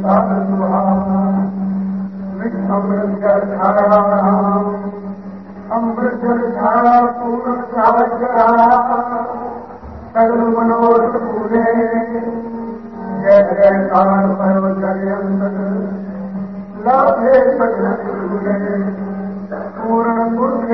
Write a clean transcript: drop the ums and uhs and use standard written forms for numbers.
ਸਭ ਸੁਹਾਵਾ ਅੰਮ੍ਰਿਤ ਛਾਇਆ ਅੰਮ੍ਰਿਤ ਛਾਇਆ ਪੂਰਨ ਸਾਜਰਾ ਸਗਲ ਮਨੋਰਥ ਪੂਰੇ ਜੈ ਜੈਕਾਰ ਪਰਵ ਜਗਿ ਅੰਤਰ ਲਾਭੇ ਸਗਲ ਪੂਰੇ ਪੂਰਨ ਪੁਰਖ